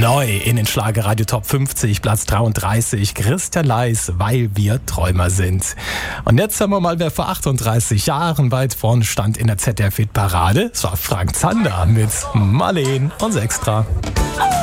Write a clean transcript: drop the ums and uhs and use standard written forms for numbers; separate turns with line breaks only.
Neu in den Schlagerradio Top 50, Platz 33, Christian Leis, weil wir Träumer sind. Und jetzt hören wir mal, wer vor 38 Jahren weit vorn stand in der ZDF-Hit-Parade. Es war Frank Zander mit Marleen und Extra.